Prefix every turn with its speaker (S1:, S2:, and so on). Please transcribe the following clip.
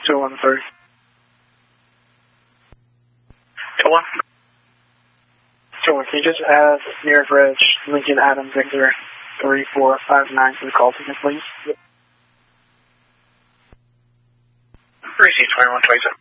S1: 21130.
S2: 2-1.
S1: 2-1, can you just add near bridge Lincoln Adam Victor 3459 to the call ticket, please?
S2: Receive 2127.